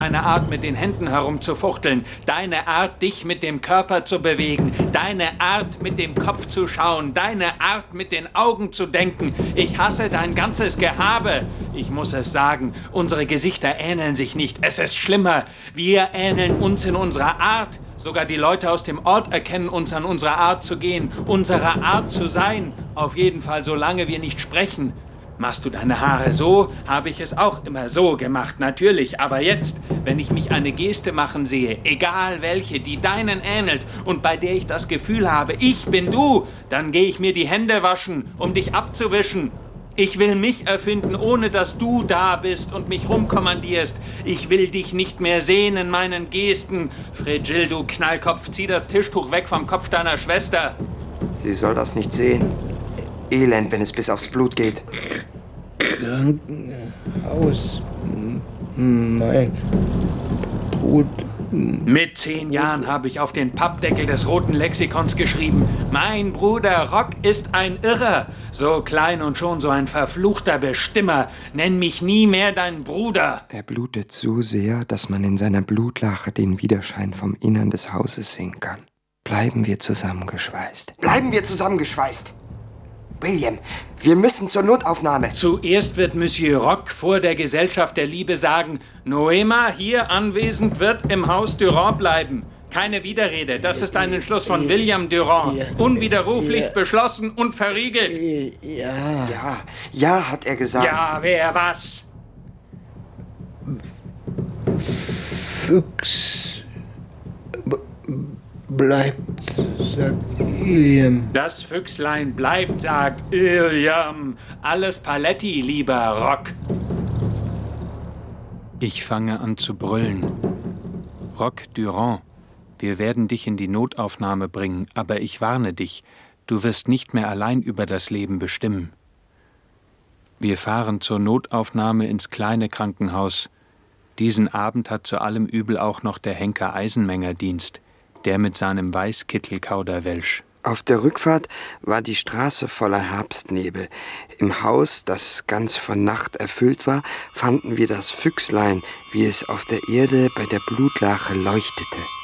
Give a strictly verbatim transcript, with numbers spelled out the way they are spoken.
Deine Art, mit den Händen herumzufuchteln, deine Art, dich mit dem Körper zu bewegen, deine Art, mit dem Kopf zu schauen, deine Art, mit den Augen zu denken. Ich hasse dein ganzes Gehabe. Ich muss es sagen, unsere Gesichter ähneln sich nicht. Es ist schlimmer. Wir ähneln uns in unserer Art. Sogar die Leute aus dem Ort erkennen uns an unserer Art zu gehen, unserer Art zu sein. Auf jeden Fall, solange wir nicht sprechen. Machst du deine Haare so, habe ich es auch immer so gemacht, natürlich. Aber jetzt, wenn ich mich eine Geste machen sehe, egal welche, die deinen ähnelt und bei der ich das Gefühl habe, ich bin du, dann gehe ich mir die Hände waschen, um dich abzuwischen. Ich will mich erfinden, ohne dass du da bist und mich rumkommandierst. Ich will dich nicht mehr sehen in meinen Gesten. Frigil, du Knallkopf, zieh das Tischtuch weg vom Kopf deiner Schwester. Sie soll das nicht sehen. Elend, wenn es bis aufs Blut geht. Krankenhaus. Mein Bruder. Mit zehn Jahren habe ich auf den Pappdeckel des roten Lexikons geschrieben: Mein Bruder Rock ist ein Irrer. So klein und schon so ein verfluchter Bestimmer. Nenn mich nie mehr dein Bruder. Er blutet so sehr, dass man in seiner Blutlache den Widerschein vom Innern des Hauses sehen kann. Bleiben wir zusammengeschweißt. Bleiben wir zusammengeschweißt! William, wir müssen zur Notaufnahme. Zuerst wird Monsieur Rock vor der Gesellschaft der Liebe sagen, Noema, hier anwesend, wird im Haus Durand bleiben. Keine Widerrede, das ist ein Entschluss von William Durand. Unwiderruflich beschlossen und verriegelt. Ja. Ja, ja, hat er gesagt. Ja, wer was? Füchs bleibt, sagt William. Das Füchslein bleibt, sagt William. Alles Paletti, lieber Rock. Ich fange an zu brüllen. Rock Durand, wir werden dich in die Notaufnahme bringen, aber ich warne dich, du wirst nicht mehr allein über das Leben bestimmen. Wir fahren zur Notaufnahme ins kleine Krankenhaus. Diesen Abend hat zu allem Übel auch noch der Henker Eisenmenger Dienst, der mit seinem Weißkittelkauderwelsch. Auf der Rückfahrt war die Straße voller Herbstnebel. Im Haus, das ganz von Nacht erfüllt war, fanden wir das Füchslein, wie es auf der Erde bei der Blutlache leuchtete.